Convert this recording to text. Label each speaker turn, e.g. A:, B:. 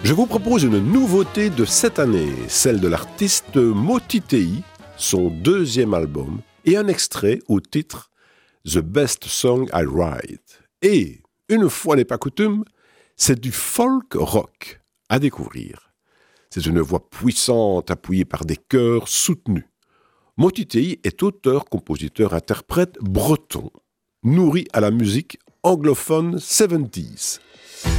A: Je vous propose une nouveauté de cette année, celle de l'artiste Motitei, son deuxième album, et un extrait au titre The Best Song I Write. Et, une fois n'est pas coutume, c'est du folk rock à découvrir. C'est une voix puissante appuyée par des chœurs soutenus. Motitei est auteur, compositeur, interprète breton, nourri à la musique anglophone 70s.